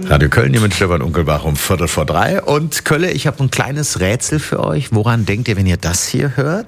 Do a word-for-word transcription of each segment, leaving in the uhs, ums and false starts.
Radio Köln hier mit Stefan Unkelbach um Viertel vor drei. Und Kölle, ich habe ein kleines Rätsel für euch. Woran denkt ihr, wenn ihr das hier hört?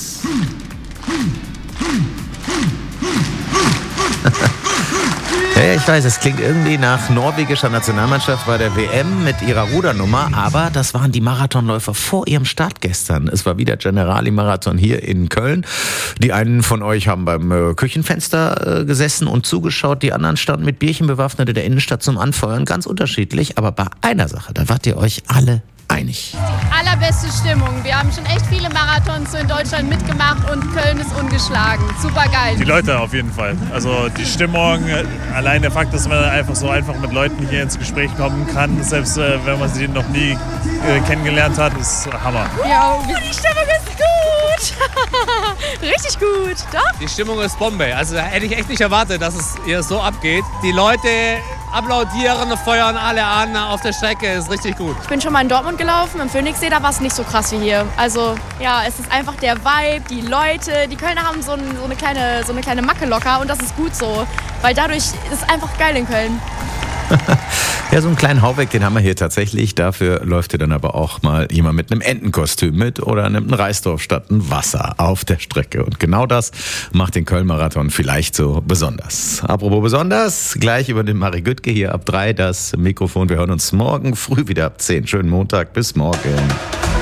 Ja, ich weiß, es klingt irgendwie nach norwegischer Nationalmannschaft bei der W M mit ihrer Rudernummer, aber das waren die Marathonläufer vor ihrem Start gestern. Es war wieder Generali-Marathon hier in Köln. Die einen von euch haben beim äh, Küchenfenster äh, gesessen und zugeschaut, die anderen standen mit Bierchen bewaffnet in der Innenstadt zum Anfeuern. Ganz unterschiedlich, aber bei einer Sache, da wart ihr euch alle einig. Die allerbeste Stimmung. Wir haben schon echt viele Marathons so in Deutschland mitgemacht und Köln ist ungeschlagen. Super geil. Die Leute auf jeden Fall. Also die Stimmung, allein der Fakt, dass man einfach so einfach mit Leuten hier ins Gespräch kommen kann, selbst äh, wenn man sie noch nie äh, kennengelernt hat, ist Hammer. Ja, die Stimmung ist gut. Richtig gut. Doch? Die Stimmung ist Bombe. Also hätte ich echt nicht erwartet, dass es hier so abgeht. Die Leute applaudieren, feuern alle an auf der Strecke, ist richtig gut. Ich bin schon mal in Dortmund gelaufen, im Phoenixsee, da war es nicht so krass wie hier. Also ja, es ist einfach der Vibe, die Leute, die Kölner haben so, ein, so, eine, kleine, so eine kleine Macke locker und das ist gut so, weil dadurch ist es einfach geil in Köln. Ja, so einen kleinen Hauweg, den haben wir hier tatsächlich. Dafür läuft hier dann aber auch mal jemand mit einem Entenkostüm mit oder nimmt ein Reisdorf statt ein Wasser auf der Strecke. Und genau das macht den Köln-Marathon vielleicht so besonders. Apropos besonders, gleich über den Marie Güttke hier ab drei das Mikrofon. Wir hören uns morgen früh wieder ab zehn. Schönen Montag, bis morgen.